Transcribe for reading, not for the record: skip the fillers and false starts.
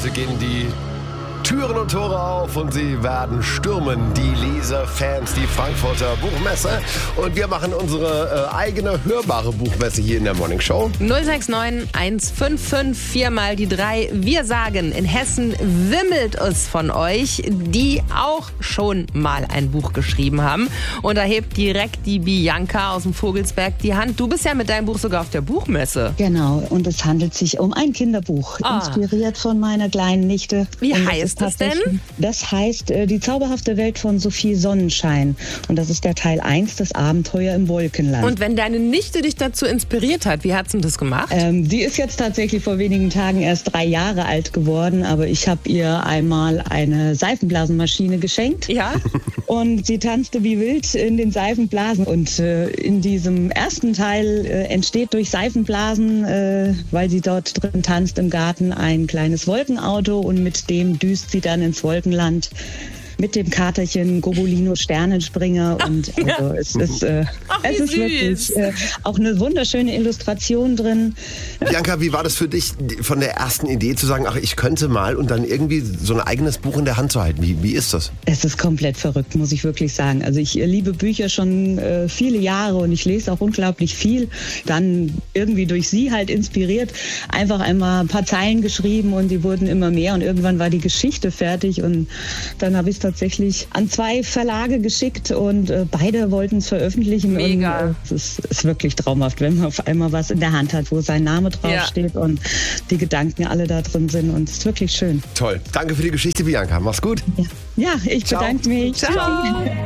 Heute gehen die Türen und Tore auf und sie werden stürmen, die Leserfans, die Frankfurter Buchmesse. Und wir machen unsere eigene hörbare Buchmesse hier in der Morning Show. 069 155 4 mal die 3. Wir sagen, in Hessen wimmelt es von euch, die auch schon mal ein Buch geschrieben haben. Und da hebt direkt die Bianca aus dem Vogelsberg die Hand. Du bist ja mit deinem Buch sogar auf der Buchmesse. Genau, und es handelt sich um ein Kinderbuch, inspiriert von meiner kleinen Nichte. Wie heißt das denn? Das heißt Die zauberhafte Welt von Sophie Sonnenschein. Und das ist der Teil 1, das Abenteuer im Wolkenland. Und wenn deine Nichte dich dazu inspiriert hat, wie hat sie das gemacht? Die ist jetzt tatsächlich vor wenigen Tagen erst 3 Jahre alt geworden, aber ich habe ihr einmal eine Seifenblasenmaschine geschenkt. Ja. Und sie tanzte wie wild in den Seifenblasen. Und in diesem ersten Teil entsteht durch Seifenblasen, weil sie dort drin tanzt im Garten, ein kleines Wolkenauto. Und mit dem düst sie dann ins Wolkenland mit dem Katerchen Gobolino Sternenspringer. Und also es ist wirklich auch eine wunderschöne Illustration drin. Bianca, wie war das für dich, von der ersten Idee zu sagen, ach, ich könnte mal, und dann irgendwie so ein eigenes Buch in der Hand zu halten? Wie ist das? Es ist komplett verrückt, muss ich wirklich sagen. Also ich liebe Bücher schon viele Jahre und ich lese auch unglaublich viel. Dann irgendwie durch sie halt inspiriert, einfach einmal ein paar Zeilen geschrieben und die wurden immer mehr und irgendwann war die Geschichte fertig und dann habe ich es tatsächlich an 2 Verlage geschickt und beide wollten es veröffentlichen. Mega. Und es ist wirklich traumhaft, wenn man auf einmal was in der Hand hat, wo sein Name draufsteht und die Gedanken alle da drin sind und es ist wirklich schön. Toll. Danke für die Geschichte, Bianca. Mach's gut. Ja, ich bedanke mich. Ciao.